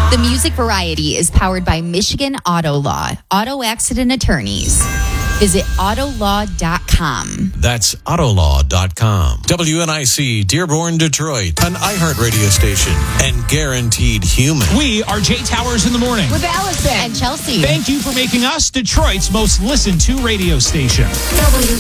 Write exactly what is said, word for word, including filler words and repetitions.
The Music Variety is powered by Michigan Auto Law, auto accident attorneys. Visit auto law dot com. That's auto law dot com. W N I C, Dearborn, Detroit, an iHeartRadio station, and guaranteed human. We are Jay Towers in the morning. With Allison and Chelsea. Thank you for making us Detroit's most listened to radio station. W